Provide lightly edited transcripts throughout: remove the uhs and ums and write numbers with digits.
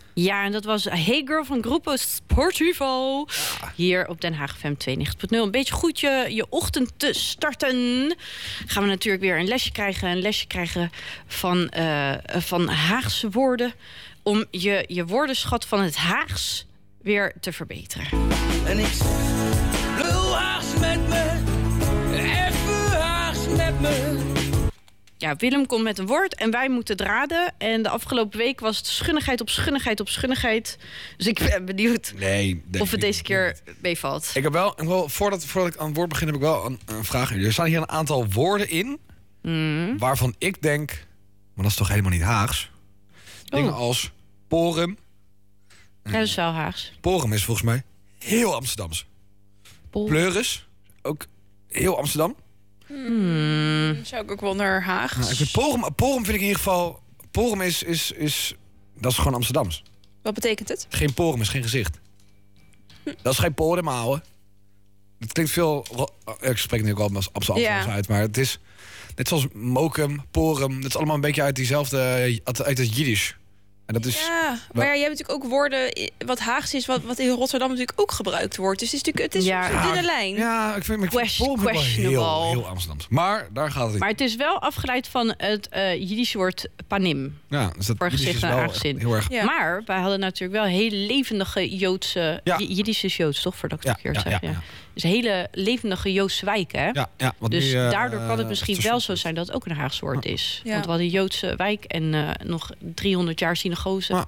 Ja, en dat was Hey Girl van Grupo Sportivo. Ja. Hier op Den Haag FM 92.0. Een beetje goed je ochtend te starten. Gaan we natuurlijk weer een lesje krijgen. Een lesje krijgen van Haagse woorden. Om je woordenschat van het Haags weer te verbeteren. En ik lul Haags met me. Even Haags met me. Ja, Willem komt met een woord en wij moeten het raden. En de afgelopen week was het schunnigheid op schunnigheid op schunnigheid. Dus ik ben benieuwd of het deze keer meevalt. Ik heb wel voordat ik aan het woord begin, heb ik wel een vraag. Er staan hier een aantal woorden in waarvan ik denk, maar dat is toch helemaal niet Haags. Dingen als porum. Ja, dat is wel Haags. Porum is volgens mij heel Amsterdams. Pleuris, ook heel Amsterdam. Zou ik ook wel naar Haag. Nou, ik vind porum vind ik in ieder geval. Porum is dat is gewoon Amsterdams. Wat betekent het? Geen porum is geen gezicht. Dat is geen porum, ouwe. Het klinkt veel. Ik spreek nu ook al als Amsterdams uit, maar het is net zoals mokum, porum. Dat is allemaal een beetje uit diezelfde uit het Jiddisch. En dat is, maar je hebt natuurlijk ook woorden wat Haags is, wat in Rotterdam natuurlijk ook gebruikt wordt. Dus het is een dunne lijn. Ja, ik vind porum wel heel Amsterdams. Maar daar gaat het in. Maar het is wel afgeleid van het Jiddische woord panim. Ja, dus dat voor gezicht en aangezin. Heel erg. Ja. Maar wij hadden natuurlijk wel hele levendige Joodse... Jiddisch is Joods, toch? Voordat ik het verkeerd zeg. Ja. Dus hele levendige Joodse wijken, hè? Ja, dus daardoor kan het misschien wel zo zijn dat het ook een Haags woord is. Ja. Want we hadden een Joodse wijk en nog 300 jaar synagoge.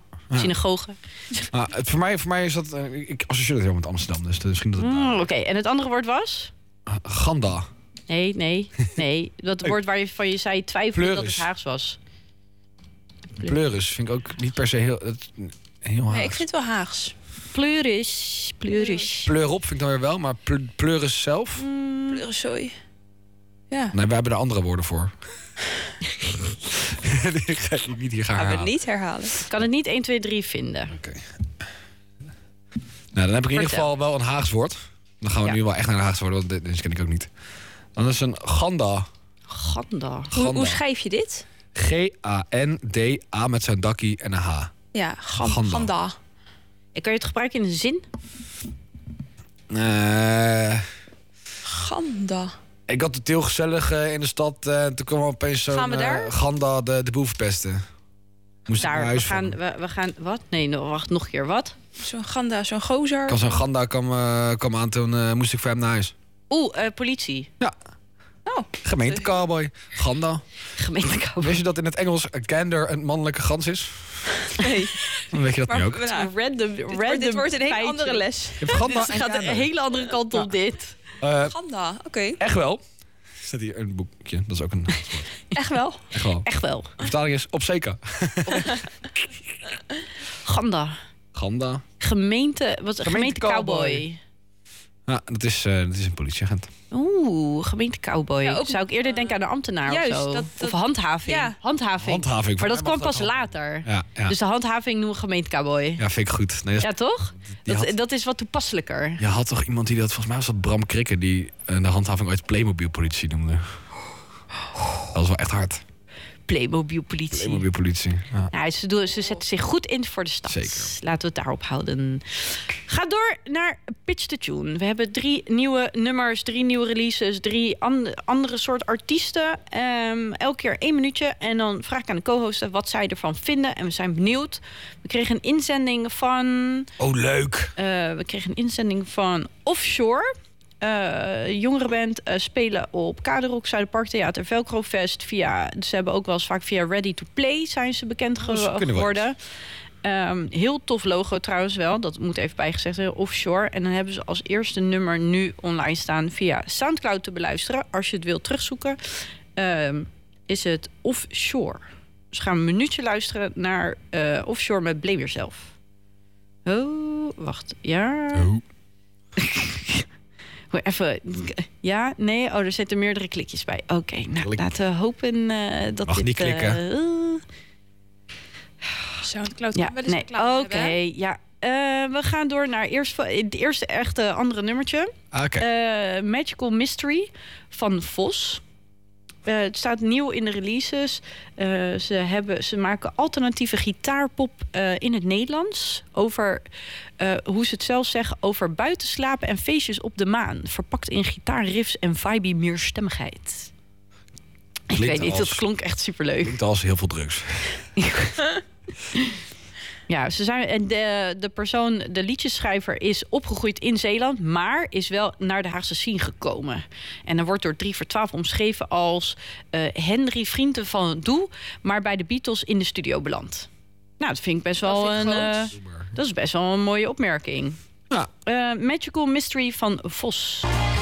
Voor mij is dat... ik associeer het heel met Amsterdam, dus misschien dat het... Oké, en het andere woord was? Ganda. Nee. Dat woord waarvan je zei twijfelde dat het Haags was. Pleuris vind ik ook niet per se heel Haags. Nee, ik vind het wel Haags. Pleuris. Pleur op vind ik dan weer wel, maar pleuris zelf? Pleuriszooi. Ja. Nee, we hebben er andere woorden voor. Die ga ik niet hier gaan herhalen. Gaan we niet herhalen. Ik kan het niet 1, 2, 3 vinden. Oké. Nou, dan heb ik in ieder geval wel een Haags woord. Dan gaan we nu wel echt naar een Haags woord, want dit ken ik ook niet. Dan is een Ganda. Ganda. Hoe schrijf je dit? Ganda met zijn dakkie en een H. Ja, Ganda. Kan je het gebruiken in een zin? Ganda. Ik had het heel gezellig in de stad. Toen kwam er opeens zo'n Ganda de boel verpesten. Moest daar, naar huis we gaan... Wat? Nee, wacht, nog een keer. Wat? Zo'n Ganda, zo'n gozer. Zo'n Ganda kwam aan, toen moest ik voor hem naar huis. Politie. Ja. Oh. Gemeentecowboy. Ganda. Gemeentecowboy. Wist je dat in het Engels gander een mannelijke gans is? Nee. Dan weet je dat nu ook. Random dit wordt een hele andere les. Je hebt Ganda dit gaat een hele andere kant op, dit. Ganda, oké. Echt wel. Zet hier een boekje. Dat is ook een woord. Echt wel? Echt wel. De vertaling is op zeker. Ganda. Gemeente cowboy. Ja, dat is een politieagent. Gemeente cowboy. Ja, zou ik eerder denken aan een ambtenaar of zo. Of handhaving. Ja. Handhaving. Maar dat kwam pas later. Ja. Dus de handhaving noemen gemeente cowboy. Ja, vind ik goed. Nee, ja, toch? Dat is wat toepasselijker. Je had toch iemand die dat, volgens mij was dat Bram Krikke, die de handhaving ooit Playmobil politie noemde. Dat was wel echt hard. Playmobil politie. Ja. Nou, ze zetten zich goed in voor de stad. Zeker. Laten we het daarop houden. Ga door naar Pitch the Tune. We hebben 3 nieuwe nummers, 3 nieuwe releases, 3 andere soort artiesten. Elke keer 1 minuutje. En dan vraag ik aan de co-hosten wat zij ervan vinden. En we zijn benieuwd. We kregen een inzending van... Oh, leuk. We kregen een inzending van Offshore. Jongerenband spelen op Kaderok, Zuiderparktheater, Velcrofest. Ze hebben ook wel eens vaak via Ready to Play zijn ze bekend geworden. Heel tof logo trouwens wel. Dat moet even bijgezegd worden. Offshore. En dan hebben ze als eerste nummer nu online staan via Soundcloud te beluisteren. Als je het wilt terugzoeken, is het Offshore. Dus gaan we een minuutje luisteren naar Offshore met Blame Yourself. Oh, wacht. Ja... Oh. Even, ja, nee, er zitten meerdere klikjes bij. Oké, nou, laten we hopen dat mag dit... niet klikken. Soundcloud. Ja, nee, oké, ja. We gaan door naar het eerste echte andere nummertje. Okay. Magical Mystery van Vos. Het staat nieuw in de releases. Ze maken alternatieve gitaarpop in het Nederlands. Over, hoe ze het zelf zeggen, over buitenslapen en feestjes op de maan. Verpakt in gitaarriffs en vibey meerstemmigheid. Ik weet niet, dat klonk echt superleuk. Klinkt als heel veel drugs. Ja, de liedjesschrijver is opgegroeid in Zeeland, maar is wel naar de Haagse scene gekomen. En dan wordt door 3 voor 12 omschreven als Henry Vrienden van Doe, maar bij de Beatles in de studio beland. Nou, dat vind ik best wel dat is best wel een mooie opmerking. Ja. Magical Mystery van Vos.